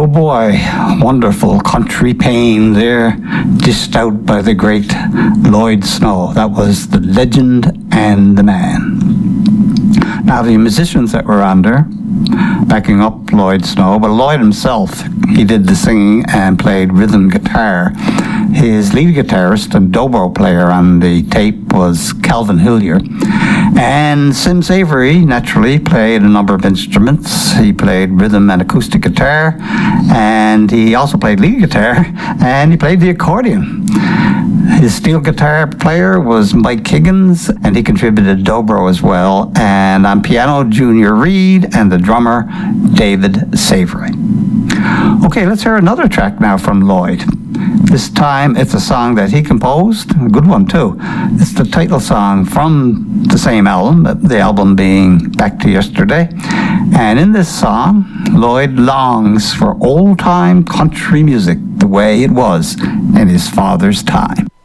boy, wonderful country pain there, dished out by the great Lloyd Snow. That was The Legend and the Man. Now, the musicians that were on there, backing up Lloyd Snow, but Lloyd himself, he did the singing and played rhythm guitar. His lead guitarist and dobro player on the tape was Calvin Hillier. And Sims Avery, naturally, played a number of instruments. He played rhythm and acoustic guitar, and he also played lead guitar, and he played the accordion. His steel guitar player was Mike Higgins, and he contributed dobro as well. And on piano, Junior Reed, and the drummer, David Savory. Okay, let's hear another track now from Lloyd. This time it's a song that he composed, a good one too. It's the title song from the same album, the album being Back to Yesterday. And in this song, Lloyd longs for old-time country music the way it was in his father's time.